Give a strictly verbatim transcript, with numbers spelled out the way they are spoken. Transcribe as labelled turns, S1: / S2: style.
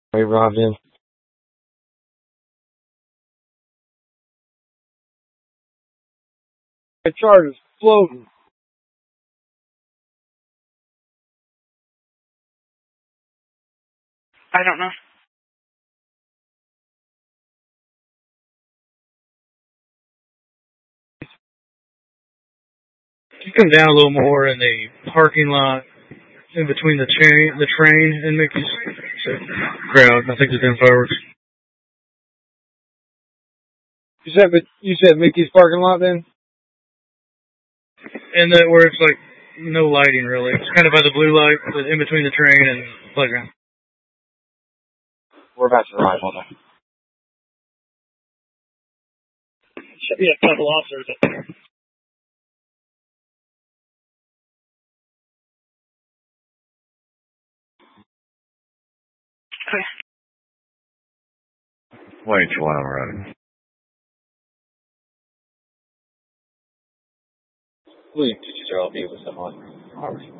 S1: We arrived in. The chart is floating.
S2: I don't know.
S3: You come down a little more in the parking lot, in between the train, the train and Mickey's crowd. I think there's been fireworks.
S1: You said, but you said Mickey's parking lot then?
S3: And that where it's like no lighting really. It's kind of by the blue light, but in between the train and the playground.
S1: We're about to arrive. Hold on.
S2: Should be a couple officers up there. Okay.
S4: Wait till I'm ready.
S1: Please, did you all be with someone?